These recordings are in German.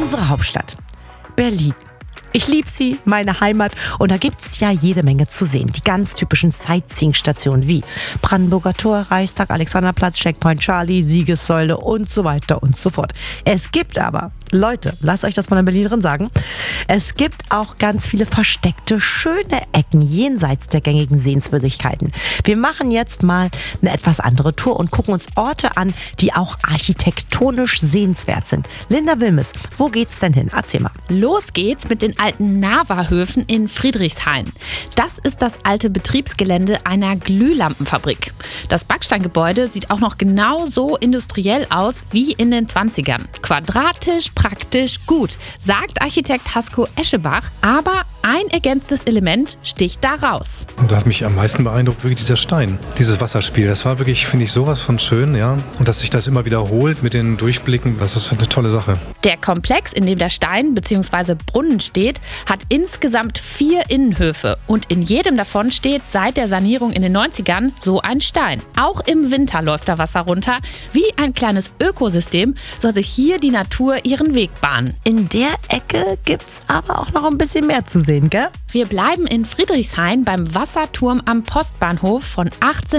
Unsere Hauptstadt, Berlin. Ich liebe sie, meine Heimat. Und da gibt's ja jede Menge zu sehen. Die ganz typischen Sightseeing-Stationen wie Brandenburger Tor, Reichstag, Alexanderplatz, Checkpoint Charlie, Siegessäule und so weiter und so fort. Es gibt aber, Leute, lasst euch das von der Berlinerin sagen, es gibt auch ganz viele versteckte, schöne Ecken jenseits der gängigen Sehenswürdigkeiten. Wir machen jetzt mal eine etwas andere Tour und gucken uns Orte an, die auch architektonisch sehenswert sind. Linda Wilmes, wo geht's denn hin? Erzähl mal. Los geht's mit den alten Nava-Höfen in Friedrichshain. Das ist das alte Betriebsgelände einer Glühlampenfabrik. Das Backsteingebäude sieht auch noch genauso industriell aus wie in den 20ern. Quadratisch, praktisch, gut, sagt Architekt Hasko Eschebach, aber ein ergänztes Element sticht da raus. Und da hat mich am meisten beeindruckt wirklich dieser Stein, dieses Wasserspiel. Das war wirklich, finde ich, sowas von schön, ja. Und dass sich das immer wiederholt mit den Durchblicken, das ist eine tolle Sache. Der Komplex, in dem der Stein bzw. Brunnen steht, hat insgesamt 4 Innenhöfe und in jedem davon steht seit der Sanierung in den 90ern so ein Stein. Auch im Winter läuft da Wasser runter. Wie ein kleines Ökosystem soll sich hier die Natur ihren Weg bahnen. In der Ecke gibt's aber auch noch ein bisschen mehr zu sehen, gell? Wir bleiben in Friedrichshain beim Wasserturm am Postbahnhof von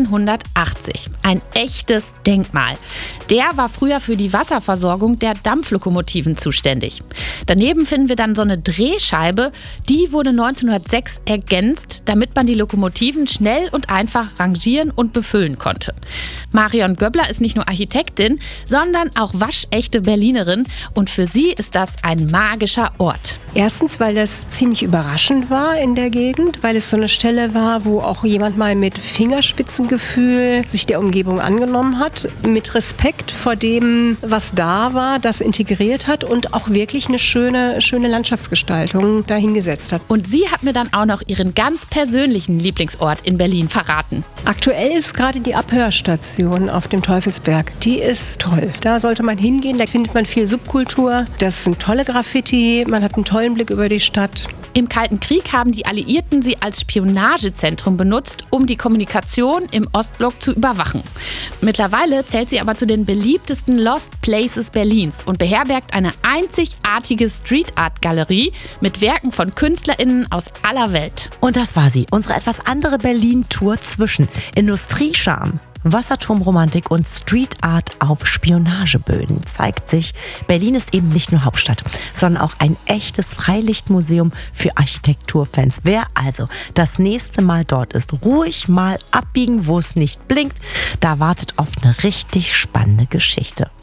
1880. Ein echtes Denkmal. Der war früher für die Wasserversorgung der Dampflokomotiven zuständig. Daneben finden wir dann so eine Drehscheibe, die wurde 1906 ergänzt, damit man die Lokomotiven schnell und einfach rangieren und befüllen konnte. Marion Göbler ist nicht nur Architektin, sondern auch waschechte Berlinerin und für sie ist das ein magischer Ort. Erstens, weil das ziemlich überraschend war in der Gegend, weil es so eine Stelle war, wo auch jemand mal mit Fingerspitzengefühl sich der Umgebung angenommen hat, mit Respekt vor dem, was da war, das integriert hat und auch wirklich eine schöne Landschaftsgestaltung dahingesetzt hat. Und sie hat mir dann auch noch ihren ganz persönlichen Lieblingsort in Berlin verraten. Aktuell ist gerade die Abhörstation auf dem Teufelsberg. Die ist toll. Da sollte man hingehen, da findet man viel Subkultur. Das sind tolle Graffiti, man hat einen tollen Blick über die Stadt. Im Kalten Krieg haben die Alliierten sie als Spionagezentrum benutzt, um die Kommunikation im Ostblock zu überwachen. Mittlerweile zählt sie aber zu den beliebtesten Lost Places Berlins und beherbergt eine einzigartige Street-Art-Galerie mit Werken von KünstlerInnen aus aller Welt. Und das war sie, unsere etwas andere Berlin-Tour zwischen Industriescharme, Wasserturmromantik und Street Art auf Spionageböden. Zeigt sich, Berlin ist eben nicht nur Hauptstadt, sondern auch ein echtes Freilichtmuseum für Architekturfans. Wer also das nächste Mal dort ist, ruhig mal abbiegen, wo es nicht blinkt. Da wartet oft eine richtig spannende Geschichte.